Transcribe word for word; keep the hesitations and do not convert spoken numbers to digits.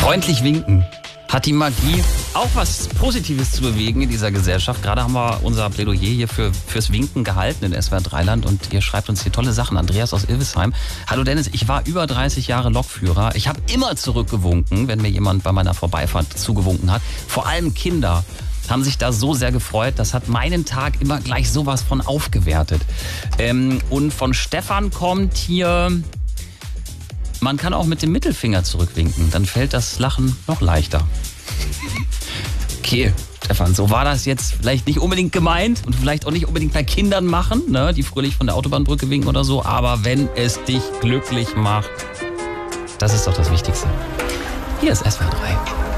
Freundlich winken. Hat die Magie auch was Positives zu bewegen in dieser Gesellschaft? Gerade haben wir unser Plädoyer hier für, fürs Winken gehalten in S W R drei Land und ihr schreibt uns hier tolle Sachen. Andreas aus Ilvesheim. Hallo Dennis, ich war über dreißig Jahre Lokführer. Ich habe immer zurückgewunken, wenn mir jemand bei meiner Vorbeifahrt zugewunken hat. Vor allem Kinder haben sich da so sehr gefreut. Das hat meinen Tag immer gleich sowas von aufgewertet. Ähm, und von Stefan kommt hier... Man kann auch mit dem Mittelfinger zurückwinken, dann fällt das Lachen noch leichter. Okay, Stefan, so war das jetzt vielleicht nicht unbedingt gemeint und vielleicht auch nicht unbedingt bei Kindern machen, ne, die fröhlich von der Autobahnbrücke winken oder so, aber wenn es dich glücklich macht, das ist doch das Wichtigste. Hier ist S W R drei.